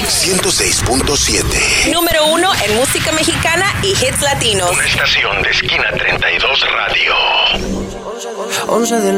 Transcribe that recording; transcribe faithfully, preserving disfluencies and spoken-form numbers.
ciento seis punto siete. Número uno en música mexicana y hits latinos. Una estación de Esquina treinta y dos Radio. once de